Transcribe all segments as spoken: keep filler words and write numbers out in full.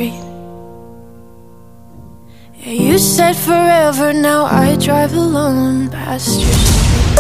street. Yeah, you said forever, now I drive alone past your street.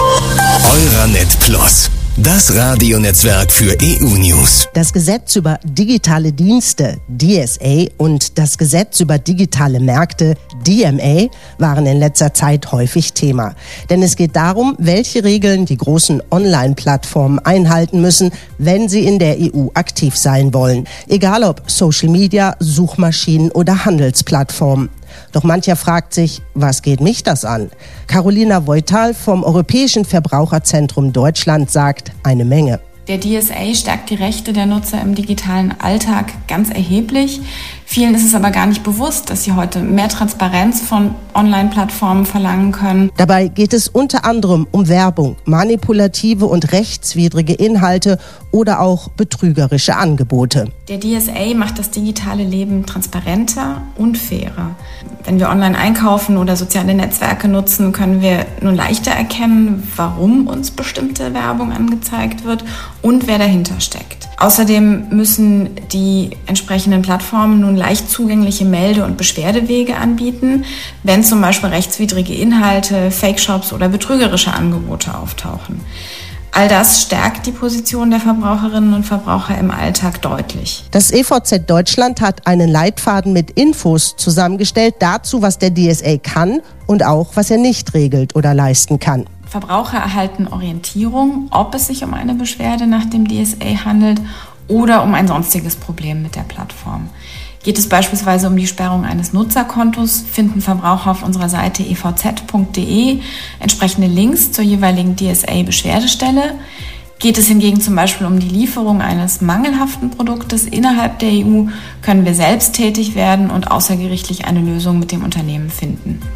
Euranet Plus, das Radionetzwerk für E U-News. Das Gesetz über digitale Dienste, D S A, und das Gesetz über digitale Märkte, D M A, waren in letzter Zeit häufig Thema. Denn es geht darum, welche Regeln die großen Online-Plattformen einhalten müssen, wenn sie in der E U aktiv sein wollen. Egal ob Social Media, Suchmaschinen oder Handelsplattformen. Doch mancher fragt sich, was geht mich das an? Carolina Voital vom Europäischen Verbraucherzentrum Deutschland sagt, eine Menge. Der D S A stärkt die Rechte der Nutzer im digitalen Alltag ganz erheblich. Vielen ist es aber gar nicht bewusst, dass sie heute mehr Transparenz von Online-Plattformen verlangen können. Dabei geht es unter anderem um Werbung, manipulative und rechtswidrige Inhalte oder auch betrügerische Angebote. Der D S A macht das digitale Leben transparenter und fairer. Wenn wir online einkaufen oder soziale Netzwerke nutzen, können wir nun leichter erkennen, warum uns bestimmte Werbung angezeigt wird und wer dahinter steckt. Außerdem müssen die entsprechenden Plattformen nun leicht zugängliche Melde- und Beschwerdewege anbieten, wenn zum Beispiel rechtswidrige Inhalte, Fake-Shops oder betrügerische Angebote auftauchen. All das stärkt die Position der Verbraucherinnen und Verbraucher im Alltag deutlich. Das E V Z Deutschland hat einen Leitfaden mit Infos zusammengestellt dazu, was der D S A kann und auch, was er nicht regelt oder leisten kann. Verbraucher erhalten Orientierung, ob es sich um eine Beschwerde nach dem D S A handelt oder um ein sonstiges Problem mit der Plattform. Geht es beispielsweise um die Sperrung eines Nutzerkontos, finden Verbraucher auf unserer Seite e v z punkt d e entsprechende Links zur jeweiligen D S A-Beschwerdestelle. Geht es hingegen zum Beispiel um die Lieferung eines mangelhaften Produktes innerhalb der E U, können wir selbst tätig werden und außergerichtlich eine Lösung mit dem Unternehmen finden.